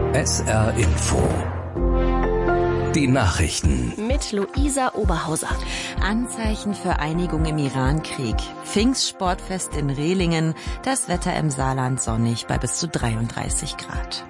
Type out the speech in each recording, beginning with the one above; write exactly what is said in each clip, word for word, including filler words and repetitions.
S R Info. Die Nachrichten. Mit Luisa Oberhauser. Anzeichen für Einigung im Iran-Krieg. Pfingstsportfest in Rehlingen. Das Wetter im Saarland sonnig bei bis zu dreiunddreißig Grad.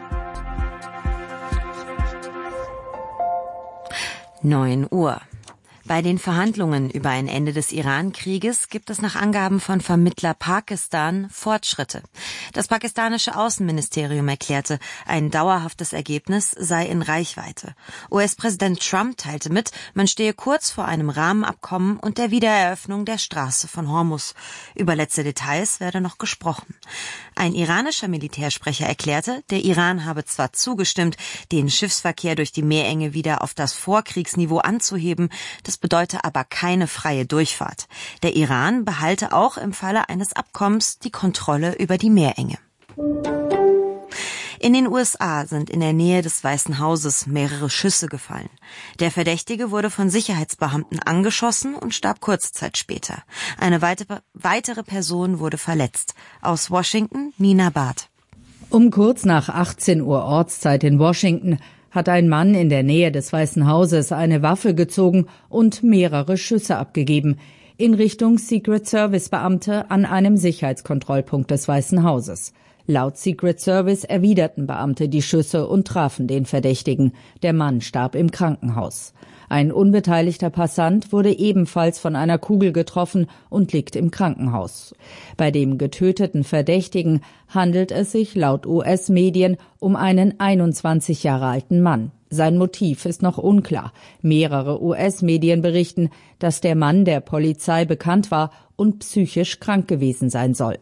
neun Uhr. Bei den Verhandlungen über ein Ende des Iran-Krieges gibt es nach Angaben von Vermittler Pakistan Fortschritte. Das pakistanische Außenministerium erklärte, ein dauerhaftes Ergebnis sei in Reichweite. U S-Präsident Trump teilte mit, man stehe kurz vor einem Rahmenabkommen und der Wiedereröffnung der Straße von Hormuz. Über letzte Details werde noch gesprochen. Ein iranischer Militärsprecher erklärte, der Iran habe zwar zugestimmt, den Schiffsverkehr durch die Meerenge wieder auf das Vorkriegsniveau anzuheben, das bedeute aber keine freie Durchfahrt. Der Iran behalte auch im Falle eines Abkommens die Kontrolle über die Meerenge. In den U S A sind in der Nähe des Weißen Hauses mehrere Schüsse gefallen. Der Verdächtige wurde von Sicherheitsbeamten angeschossen und starb kurze Zeit später. Eine weitere Person wurde verletzt. Aus Washington, Nina Barth. Um kurz nach achtzehn Uhr Ortszeit in Washington hat ein Mann in der Nähe des Weißen Hauses eine Waffe gezogen und mehrere Schüsse abgegeben in Richtung Secret Service Beamte an einem Sicherheitskontrollpunkt des Weißen Hauses. Laut Secret Service erwiderten Beamte die Schüsse und trafen den Verdächtigen. Der Mann starb im Krankenhaus. Ein unbeteiligter Passant wurde ebenfalls von einer Kugel getroffen und liegt im Krankenhaus. Bei dem getöteten Verdächtigen handelt es sich laut U S-Medien um einen einundzwanzig Jahre alten Mann. Sein Motiv ist noch unklar. Mehrere U S-Medien berichten, dass der Mann der Polizei bekannt war und psychisch krank gewesen sein soll.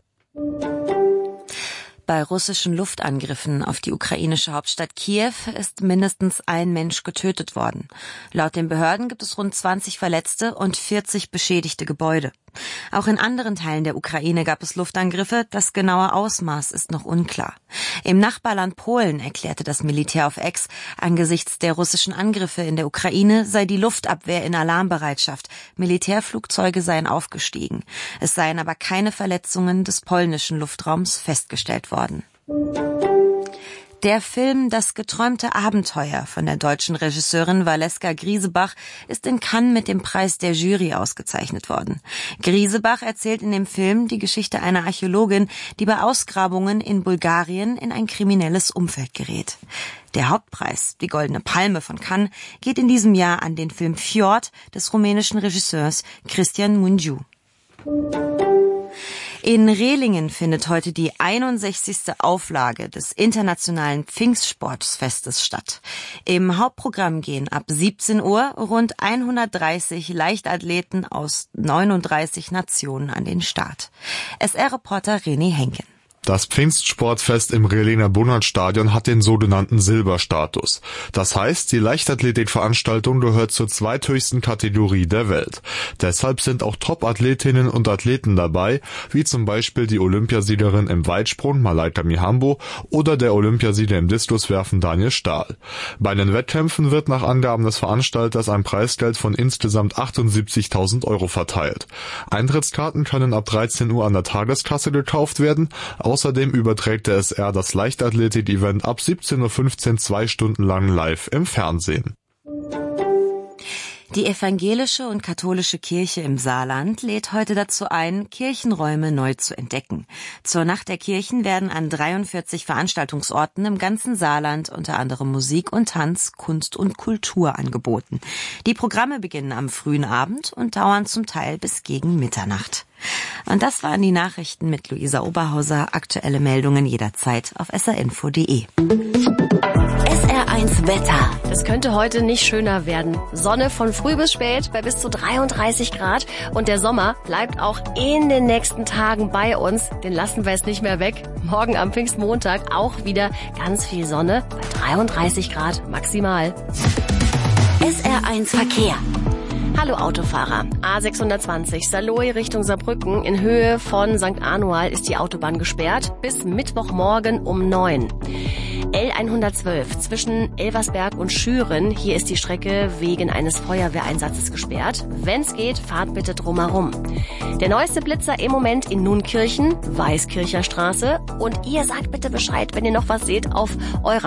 Bei russischen Luftangriffen auf die ukrainische Hauptstadt Kiew ist mindestens ein Mensch getötet worden. Laut den Behörden gibt es rund zwanzig Verletzte und vierzig beschädigte Gebäude. Auch in anderen Teilen der Ukraine gab es Luftangriffe, das genaue Ausmaß ist noch unklar. Im Nachbarland Polen erklärte das Militär auf X, angesichts der russischen Angriffe in der Ukraine sei die Luftabwehr in Alarmbereitschaft. Militärflugzeuge seien aufgestiegen. Es seien aber keine Verletzungen des polnischen Luftraums festgestellt worden. Der Film Das geträumte Abenteuer von der deutschen Regisseurin Valeska Griesebach ist in Cannes mit dem Preis der Jury ausgezeichnet worden. Griesebach erzählt in dem Film die Geschichte einer Archäologin, die bei Ausgrabungen in Bulgarien in ein kriminelles Umfeld gerät. Der Hauptpreis, die Goldene Palme von Cannes, geht in diesem Jahr an den Film Fjord des rumänischen Regisseurs Cristian Mungiu. In Rehlingen findet heute die einundsechzigste Auflage des internationalen Pfingstsportfestes statt. Im Hauptprogramm gehen ab siebzehn Uhr rund hundertdreißig Leichtathleten aus neununddreißig Nationen an den Start. S R-Reporter René Henken. Das Pfingstsportfest im Rehlinger Bunnertstadion hat den sogenannten Silberstatus. Das heißt, die Leichtathletikveranstaltung gehört zur zweithöchsten Kategorie der Welt. Deshalb sind auch Top-Athletinnen und Athleten dabei, wie zum Beispiel die Olympiasiegerin im Weitsprung Malaika Mihambo oder der Olympiasieger im Diskuswerfen Daniel Stahl. Bei den Wettkämpfen wird nach Angaben des Veranstalters ein Preisgeld von insgesamt achtundsiebzigtausend Euro verteilt. Eintrittskarten können ab dreizehn Uhr an der Tageskasse gekauft werden. Außerdem überträgt der S R das Leichtathletik-Event ab siebzehn Uhr fünfzehn zwei Stunden lang live im Fernsehen. Die evangelische und katholische Kirche im Saarland lädt heute dazu ein, Kirchenräume neu zu entdecken. Zur Nacht der Kirchen werden an dreiundvierzig Veranstaltungsorten im ganzen Saarland unter anderem Musik und Tanz, Kunst und Kultur angeboten. Die Programme beginnen am frühen Abend und dauern zum Teil bis gegen Mitternacht. Und das waren die Nachrichten mit Luisa Oberhauser. Aktuelle Meldungen jederzeit auf s r info punkt d e. S R eins Wetter. Es könnte heute nicht schöner werden. Sonne von früh bis spät bei bis zu dreiunddreißig Grad. Und der Sommer bleibt auch in den nächsten Tagen bei uns. Den lassen wir jetzt nicht mehr weg. Morgen am Pfingstmontag auch wieder ganz viel Sonne bei dreiunddreißig Grad maximal. S R eins Verkehr. Hallo Autofahrer. A sechshundertzwanzig Saarlouis Richtung Saarbrücken. In Höhe von Sankt Anual ist die Autobahn gesperrt bis Mittwochmorgen um neun. L hundertzwölf zwischen Elversberg und Schüren. Hier ist die Strecke wegen eines Feuerwehreinsatzes gesperrt. Wenn's geht, fahrt bitte drumherum. Der neueste Blitzer im Moment in Nunkirchen, Weißkircher Straße. Und ihr sagt bitte Bescheid, wenn ihr noch was seht auf eurer